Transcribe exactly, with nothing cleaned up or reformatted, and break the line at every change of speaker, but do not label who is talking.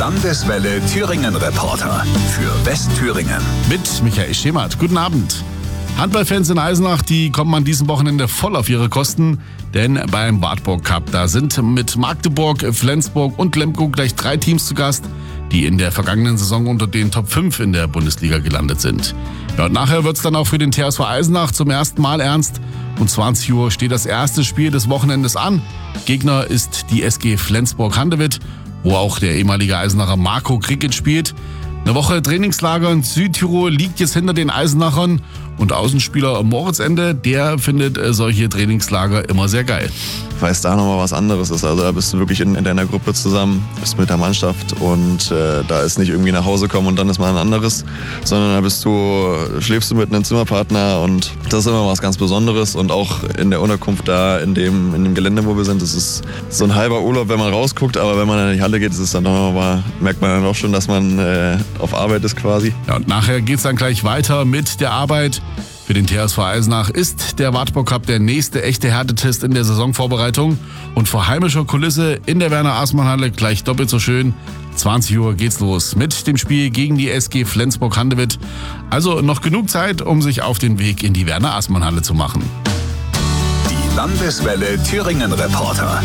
Landeswelle Thüringen Reporter für Westthüringen.
Mit Michael Schemert. Guten Abend. Handballfans in Eisenach, die kommen an diesem Wochenende voll auf ihre Kosten. Denn beim Wartburg Cup, da sind mit Magdeburg, Flensburg und Lemgo gleich drei Teams zu Gast, die in der vergangenen Saison unter den Top fünf in der Bundesliga gelandet sind. Ja, und nachher wird es dann auch für den T S V Eisenach zum ersten Mal ernst. Um zwanzig Uhr steht das erste Spiel des Wochenendes an. Gegner ist die S G Flensburg-Handewitt, wo auch der ehemalige Eisenacher Marco Kricket spielt. Eine Woche Trainingslager in Südtirol liegt jetzt hinter den Eisenachern und Außenspieler Moritz Ende, der findet solche Trainingslager immer sehr geil.
Weil es da nochmal was anderes ist. Also da bist du wirklich in, in deiner Gruppe zusammen, bist mit der Mannschaft und äh, da ist nicht irgendwie nach Hause kommen und dann ist mal ein anderes, sondern da bist du, schläfst du mit einem Zimmerpartner und das ist immer was ganz Besonderes und auch in der Unterkunft da, in dem, in dem Gelände, wo wir sind, das ist so ein halber Urlaub, wenn man rausguckt, aber wenn man in die Halle geht, ist es dann doch mal, merkt man dann auch schon, dass man äh, auf Arbeit ist quasi.
Ja, und nachher geht's dann gleich weiter mit der Arbeit. Für den T S V Eisenach ist der Wartburg Cup der nächste echte Härtetest in der Saisonvorbereitung. Und vor heimischer Kulisse in der Werner-Aßmann-Halle gleich doppelt so schön. zwanzig Uhr geht's los mit dem Spiel gegen die S G Flensburg-Handewitt. Also noch genug Zeit, um sich auf den Weg in die Werner-Aßmann-Halle zu machen.
Die Landeswelle Thüringen Reporter.